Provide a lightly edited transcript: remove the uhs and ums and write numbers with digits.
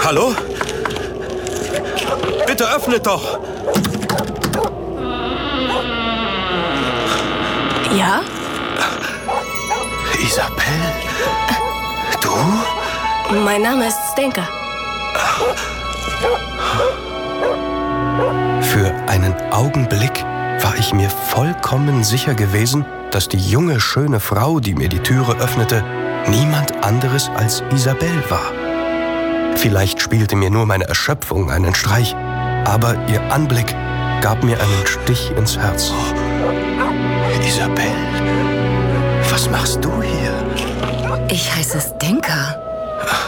Hallo? Bitte öffnet doch! Ja? Isabel? Du? Mein Name ist Stenka. Für einen Augenblick war ich mir vollkommen sicher gewesen, dass die junge, schöne Frau, die mir die Türe öffnete, niemand anderes als Isabel war. Vielleicht spielte mir nur meine Erschöpfung einen Streich, aber ihr Anblick gab mir einen Stich ins Herz. Isabel, was machst du hier? Ich heiße Stenka.